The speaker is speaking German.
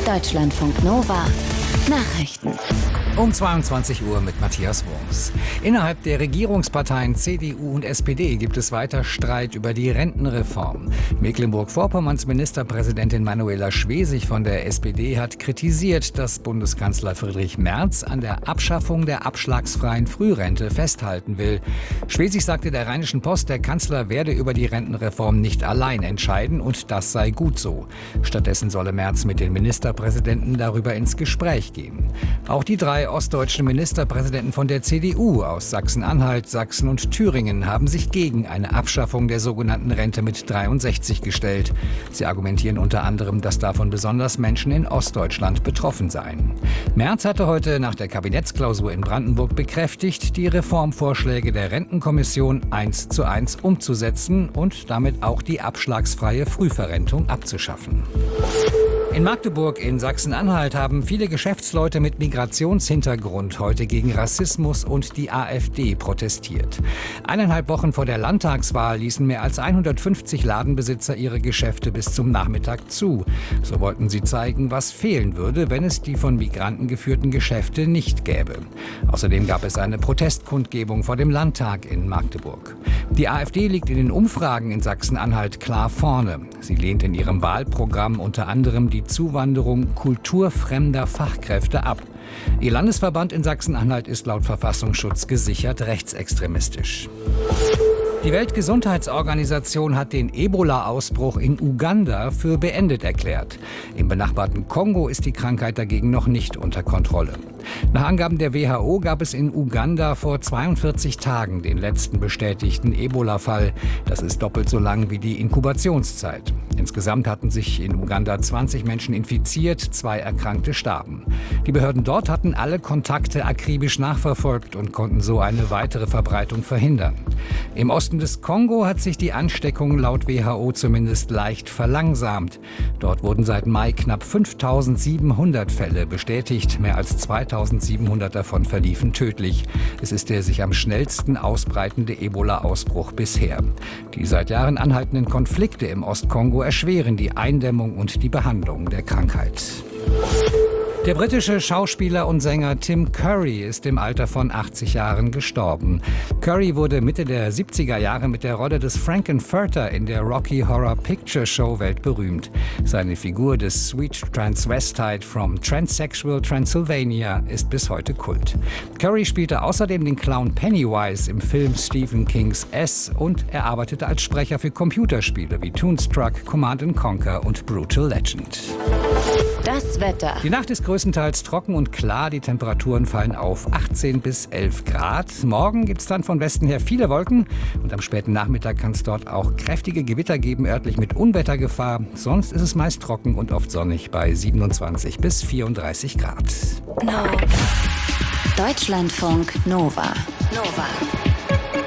Deutschlandfunk Nova Nachrichten. Um 22 Uhr mit Matthias Wurms. Innerhalb der Regierungsparteien CDU und SPD gibt es weiter Streit über die Rentenreform. Mecklenburg-Vorpommerns Ministerpräsidentin Manuela Schwesig von der SPD hat kritisiert, dass Bundeskanzler Friedrich Merz an der Abschaffung der abschlagsfreien Frührente festhalten will. Schwesig sagte der Rheinischen Post, der Kanzler werde über die Rentenreform nicht allein entscheiden und das sei gut so. Stattdessen solle Merz mit den Ministerpräsidenten darüber ins Gespräch gehen. Auch die drei ostdeutschen Ministerpräsidenten von der CDU aus Sachsen-Anhalt, Sachsen und Thüringen haben sich gegen eine Abschaffung der sogenannten Rente mit 63 gestellt. Sie argumentieren unter anderem, dass davon besonders Menschen in Ostdeutschland betroffen seien. Merz hatte heute nach der Kabinettsklausur in Brandenburg bekräftigt, die Reformvorschläge der Rentenkommission 1:1 umzusetzen und damit auch die abschlagsfreie Frühverrentung abzuschaffen. In Magdeburg in Sachsen-Anhalt haben viele Geschäftsleute mit Migrationshintergrund heute gegen Rassismus und die AfD protestiert. 1,5 Wochen vor der Landtagswahl ließen mehr als 150 Ladenbesitzer ihre Geschäfte bis zum Nachmittag zu. So wollten sie zeigen, was fehlen würde, wenn es die von Migranten geführten Geschäfte nicht gäbe. Außerdem gab es eine Protestkundgebung vor dem Landtag in Magdeburg. Die AfD liegt in den Umfragen in Sachsen-Anhalt klar vorne. Sie lehnt in ihrem Wahlprogramm unter anderem die Zuwanderung kulturfremder Fachkräfte ab. Ihr Landesverband in Sachsen-Anhalt ist laut Verfassungsschutz gesichert rechtsextremistisch. Die Weltgesundheitsorganisation hat den Ebola-Ausbruch in Uganda für beendet erklärt. Im benachbarten Kongo ist die Krankheit dagegen noch nicht unter Kontrolle. Nach Angaben der WHO gab es in Uganda vor 42 Tagen den letzten bestätigten Ebola-Fall. Das ist doppelt so lang wie die Inkubationszeit. Insgesamt hatten sich in Uganda 20 Menschen infiziert, 2 Erkrankte starben. Die Behörden dort hatten alle Kontakte akribisch nachverfolgt und konnten so eine weitere Verbreitung verhindern. Im Osten des Kongo hat sich die Ansteckung laut WHO zumindest leicht verlangsamt. Dort wurden seit Mai knapp 5.700 Fälle bestätigt. Mehr als 2.700 davon verliefen tödlich. Es ist der sich am schnellsten ausbreitende Ebola-Ausbruch bisher. Die seit Jahren anhaltenden Konflikte im Ostkongo erschweren die Eindämmung und die Behandlung der Krankheit. Der britische Schauspieler und Sänger Tim Curry ist im Alter von 80 Jahren gestorben. Curry wurde Mitte der 70er Jahre mit der Rolle des Frank-N-Furter in der Rocky Horror Picture Show weltberühmt. Seine Figur des Sweet Transvestite from Transsexual Transylvania ist bis heute Kult. Curry spielte außerdem den Clown Pennywise im Film Stephen Kings S und er arbeitete als Sprecher für Computerspiele wie Toonstruck, Command & Conquer und Brutal Legend. Das Wetter. Die Nacht ist größtenteils trocken und klar. Die Temperaturen fallen auf 18 bis 11 Grad. Morgen gibt es dann von Westen her viele Wolken. Und am späten Nachmittag kann es dort auch kräftige Gewitter geben, örtlich mit Unwettergefahr. Sonst ist es meist trocken und oft sonnig bei 27 bis 34 Grad. Deutschlandfunk Nova.